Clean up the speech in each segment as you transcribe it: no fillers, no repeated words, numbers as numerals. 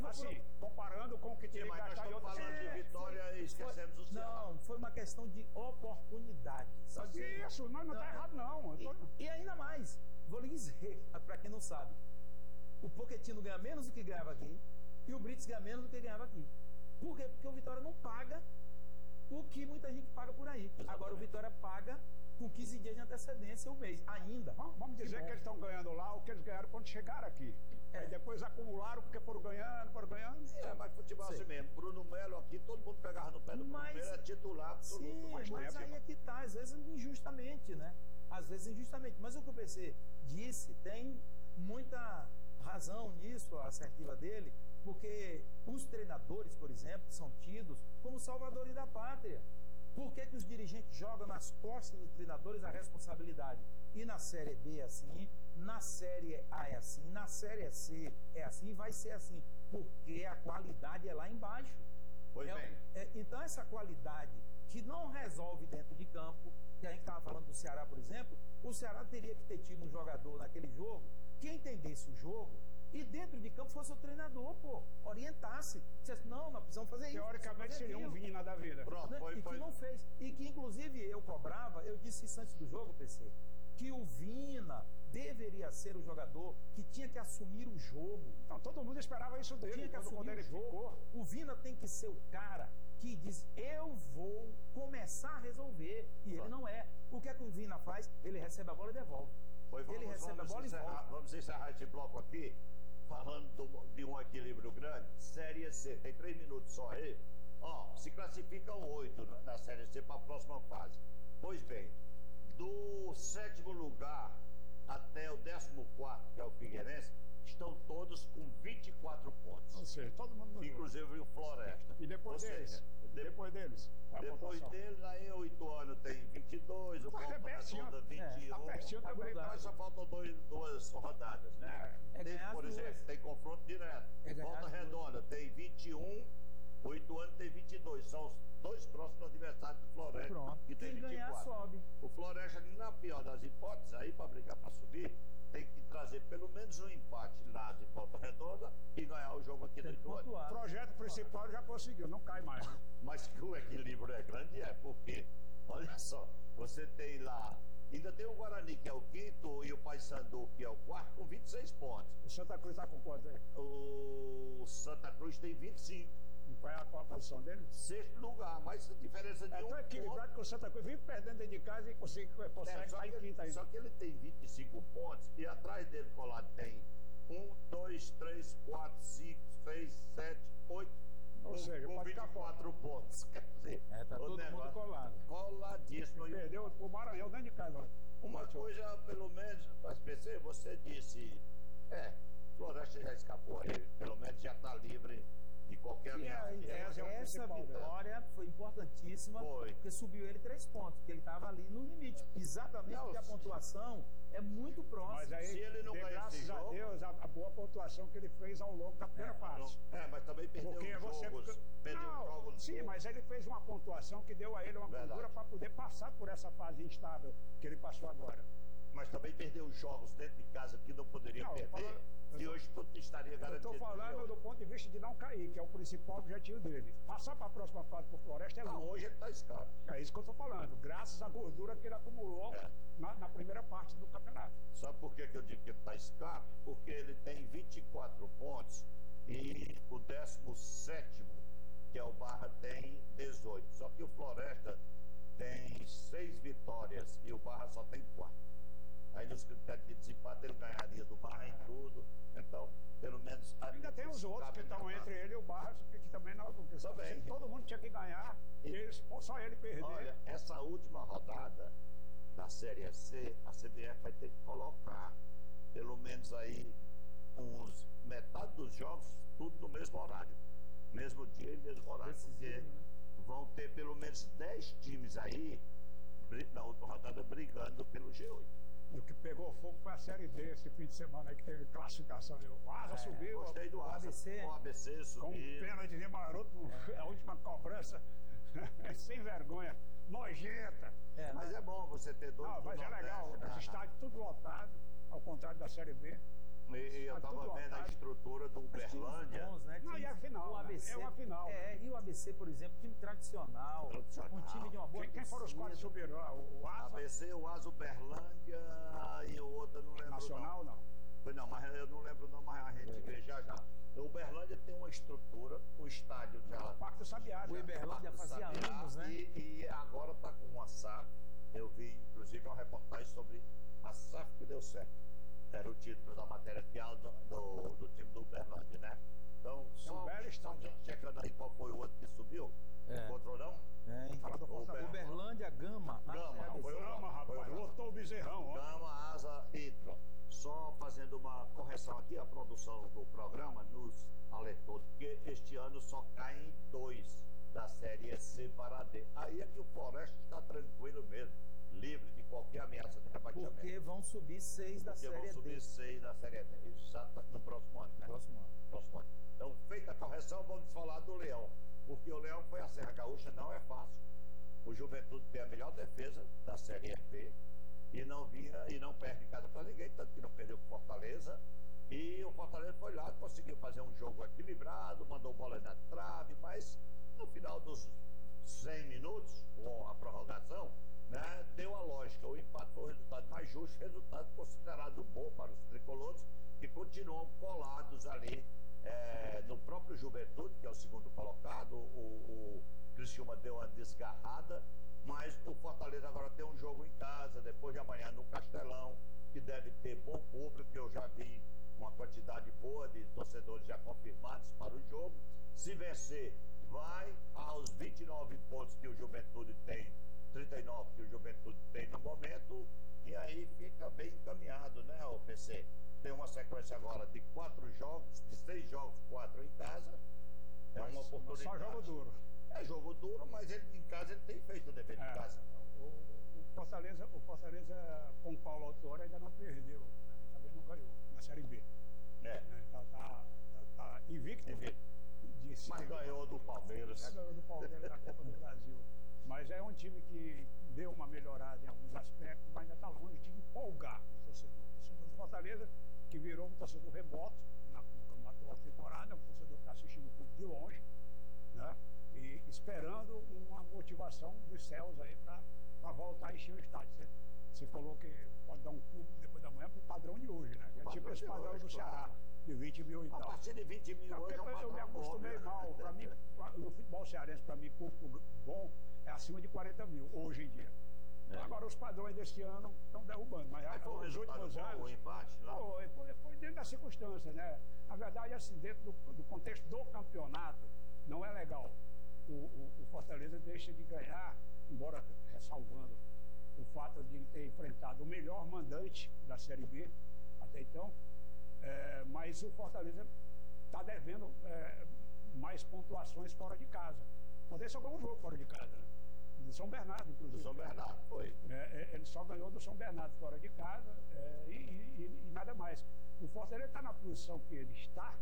Assim, comparando com o que tinha que Mas nós gastar em estamos outras... falando de Vitória e esquecemos o Ceará. Não, foi uma questão de oportunidade. Sabe? Isso, não está errado não. E ainda mais, vou lhe dizer, para quem não sabe, o Pochettino ganha menos do que ganhava aqui e o Brits ganha menos do que ganhava aqui. Por quê? Porque o Vitória não paga o que muita gente paga por aí. Exatamente. Agora o Vitória paga com 15 dias de antecedência o mês, ainda. Vamos dizer que eles estão ganhando lá o que eles ganharam quando chegaram aqui. Aí depois acumularam porque foram ganhando. Mas futebol assim mesmo. Bruno Melo aqui, todo mundo pegava no pé do Bruno Melo, é titular absoluto. Sim, mas aí é que tá, às vezes injustamente, né? Às vezes injustamente. Mas o que o PC disse tem muita razão nisso, a assertiva dele, porque os treinadores, por exemplo, são tidos como salvadores da pátria. Por que os dirigentes jogam nas costas dos treinadores a responsabilidade? E na Série B é assim, na Série A é assim, na Série C é assim e vai ser assim, porque a qualidade é lá embaixo. Pois bem. Então essa qualidade que não resolve dentro de campo, que a gente estava falando do Ceará, por exemplo, o Ceará teria que ter tido um jogador naquele jogo que entendesse o jogo e dentro de campo fosse o treinador, orientasse, dissesse, não, nós precisamos fazer isso. Teoricamente seria um Vina da vida. Pronto, Né? E que não fez. E que inclusive eu cobrava, eu disse isso antes do jogo, PC, que o Vina deveria ser o jogador que tinha que assumir o jogo. Então todo mundo esperava isso dele, Tinha que quando assumir ele o jogo. ficou. O Vina tem que ser o cara que diz, eu vou começar a resolver. E ele não é. O que é que o Vina faz? Ele recebe a bola e devolve. Ele recebe a bola e volta. Vamos encerrar esse bloco aqui, falando de um equilíbrio grande. Série C, tem 3 minutos só aí. Se classificam 8 na Série C para a próxima fase. Pois bem, do 7º lugar até o 14º, que é o Figueirense, estão todos com 24 pontos. Ou seja, todo mundo... Inclusive o Floresta. E depois deles? Depois deles? Aí o Ituano tem 22, o Volta Redonda 21. Tá pertinho também. Mas só faltam duas rodadas, né? Por exemplo, tem confronto direto. Volta Redonda tem 21, o Ituano tem 22. São os 2 próximos adversários do Floresta. Pronto. Que tem Quem 24. ganhar, sobe. O Floresta, ali na pior das hipóteses, aí para brigar para subir, tem que trazer pelo menos um empate lá de Volta Redonda e ganhar o jogo aqui do Ituano. O projeto principal já conseguiu, não cai mais. Né? Mas que o equilíbrio é grande, porque, olha só, você tem lá, ainda tem o Guarani, que é o 5º, e o Paysandu, que é o 4º, com 26 pontos. O Santa Cruz está com quanto aí? O Santa Cruz tem 25. E qual é a posição dele? 6º lugar, mas a diferença de É tão equilibrado que o Santa Cruz vive perdendo dentro de casa e consegue estar em quinta ainda. Só que ele tem 25 pontos e atrás dele colado tem 1, 2, 3, 4, 5, 6, 7, 8. Ou seja, com 24 pontos. Quer dizer, tá todo mundo colado. Coladíssimo. Perdeu o Maranhão dentro de casa. Uma coisa, pelo menos, para PC, você disse, Floresta já escapou aí, pelo menos já está livre de qualquer ameaça. Essa vitória foi importantíssima, porque subiu ele 3 pontos, porque ele estava ali no limite, exatamente porque a pontuação é muito próxima. Mas aí, se ele não ganhar esse jogo, graças a Deus, a boa pontuação que ele fez ao longo da primeira fase. Mas também perdeu jogos. Sim, mas ele fez uma pontuação que deu a ele uma gordura para poder passar por essa fase instável que ele passou agora. Mas também perdeu jogos dentro de casa que não poderia perder. E hoje tudo estaria garantido. Eu estou falando do ponto de vista de não cair, que é o principal objetivo dele. Passar para a próxima fase para o Floresta é longe. Hoje ele está escuro. É isso que eu estou falando, graças à gordura que ele acumulou na primeira parte do campeonato. Sabe por que eu digo que ele está escasso? Porque ele tem 24 pontos e o 17º, que é o Barra, tem 18. Só que o Floresta tem 6 vitórias e o Barra só tem 4. Aí nos critérios de desempate ele ganharia do Barra em tudo. Então, pelo menos... Ainda tem os outros que estão entre ele e o Barra, que também não... Porque todo mundo tinha que ganhar, só ele perder. Olha, essa última rodada da Série C, a CBF vai ter que colocar pelo menos aí metade dos jogos, tudo no mesmo horário. Mesmo dia e mesmo horário. Porque vão ter pelo menos 10 times aí, na outra rodada, brigando pelo G8. E o que pegou fogo foi a Série D esse fim de semana aí, que teve classificação. O Asa subiu. Gostei do Asa. O ABC subiu. Com pênalti de maroto, a última cobrança. Sem vergonha. Nojenta. Mas é bom você ter dois. Não, mas é legal. Os estádios tudo lotado, ao contrário da Série B. E eu estava vendo a estrutura do Uberlândia. E ABC, é uma final. E o ABC, por exemplo, time tradicional, um time de uma boa Quem foram os quatro que subiram? O Asa? ABC, o Asa, Uberlândia e o outro eu não lembro. Nacional, não. Não, mas eu não lembro não, mas a gente vê já. O Uberlândia tem uma estrutura, o estádio já. O Pacto Sabiá. O Uberlândia fazia anos, né? E agora está com uma SAF. Eu vi, inclusive, uma reportagem sobre a SAF que deu certo. Era o título da matéria do time do Uberlândia, né? Então, só checando aí qual foi o outro que subiu. Encontrou não? Uberlândia, Gama. Foi o Gama, rapaz. Lotou o bezerrão, ó. Gama, Asa e Tron. Só fazendo uma correção aqui, a produção do programa nos alertou que este ano só caem 2 da série C para D. Aí é que o Floresta está tranquilo mesmo, livre de qualquer ameaça de rebaixamento. Porque vão subir 6 da série D. Vão subir 6 da série D, exato, no próximo ano. Né? Próximo ano. Então, feita a correção, vamos falar do Leão. Porque o Leão foi a Serra Gaúcha, não é fácil. O Juventude tem a melhor defesa da série B. E não perde casa para ninguém, tanto que não perdeu para Fortaleza. E o Fortaleza foi lá, conseguiu fazer um jogo equilibrado, mandou bola na trave, mas no final dos 100 minutos, com a prorrogação, né, deu a lógica. O empate foi o resultado mais justo, resultado considerado bom para os tricolores, que continuam colados ali no próprio Juventude, que é o segundo colocado. O Criciúma deu uma desgarrada, mas o Fortaleza agora tem um jogo em casa, depois de amanhã no Castelão, que deve ter bom público, que eu já vi uma quantidade boa de torcedores já confirmados para o jogo. Se vencer, vai aos 29 pontos que o Juventude tem, 39 que o Juventude tem no momento, e aí fica bem encaminhado, né, o PC? Tem uma sequência agora de 4 jogos, de 6 jogos, 4 em casa. É uma oportunidade. Só jogo duro. É jogo duro, mas ele em casa ele tem feito o dever de casa. O Fortaleza com o Paulo Autor ainda não perdeu, né? Também não ganhou na Série B. Tá invicto. Mas ganhou do Palmeiras. Ganhou do Palmeiras da Copa do Brasil. Mas é um time que deu uma melhorada em alguns aspectos, mas ainda está longe de empolgar o torcedor. O torcedor do Fortaleza, que virou um torcedor remoto na atual temporada, um torcedor que está assistindo o clube de longe, né? E esperando uma motivação dos céus aí para voltar a encher o estádio. Você falou que pode dar um público depois da manhã para o padrão de hoje, né? Que é tipo esse padrão do Ceará, de 20 mil e tal. A partir de 20 mil hoje é um padrão. Eu me acostumei mal. Para mim, no futebol cearense, para mim, público bom é acima de 40 mil, hoje em dia. Agora, os padrões deste ano estão derrubando. Mas foi nos últimos anos. O empate lá? Foi dentro das circunstâncias, né? Na verdade, assim, dentro do contexto do campeonato, não é legal. O Fortaleza deixa de ganhar, embora ressalvando o fato de ter enfrentado o melhor mandante da Série B até então, mas o Fortaleza está devendo mais pontuações fora de casa. O Fortaleza só ganhou um jogo fora de casa, né? Do São Bernardo, inclusive. Do São Bernardo, foi. Ele só ganhou do São Bernardo fora de casa e nada mais. O Fortaleza está na posição que ele está,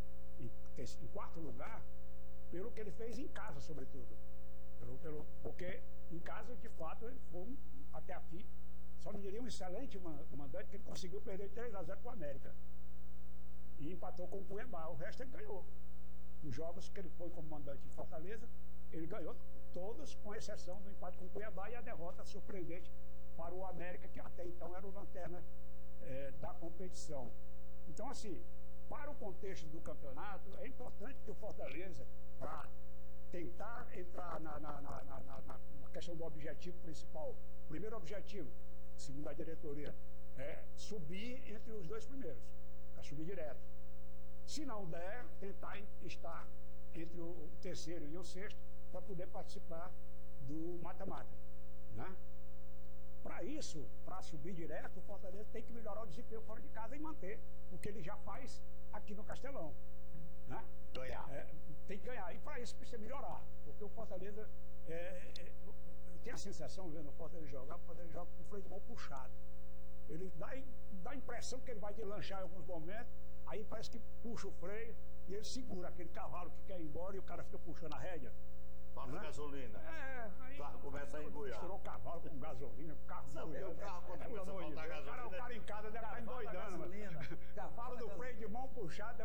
em quarto lugar, pelo que ele fez em casa, sobretudo. Porque em casa, de fato, ele foi até aqui, só não diria um excelente mandante, que ele conseguiu perder 3-0 para o América. E empatou com o Cuiabá. O resto ele ganhou. Os jogos que ele foi como mandante em Fortaleza, ele ganhou todos, com exceção do empate com o Cuiabá e a derrota surpreendente para o América, que até então era o lanterna da competição. Então, assim, para o contexto do campeonato, é importante que o Fortaleza, para tentar entrar na questão do objetivo principal, o primeiro objetivo, segundo a diretoria, é subir entre os 2 primeiros, para subir direto. Se não der, tentar estar entre o terceiro e o sexto, para poder participar do mata-mata, né? Para isso, para subir direto, o Fortaleza tem que melhorar o desempenho fora de casa e manter o que ele já faz aqui no Castelão, né? Ganhar. Tem que ganhar. E para isso precisa melhorar, porque o Fortaleza, eu tenho a sensação, vendo o Fortaleza jogar, o Fortaleza joga com o freio de mão puxado. Ele dá a impressão que ele vai deslanchar em alguns momentos, aí parece que puxa o freio e ele segura aquele cavalo que quer ir embora e o cara fica puxando a rédea. Falta gasolina. Aí o carro começa a embuiar. Misturou cavalo com gasolina, o carro o carro quando começa a faltar gasolina. O cara em casa deve estar endoidando. Gasolina. Fala do freio de mão puxado.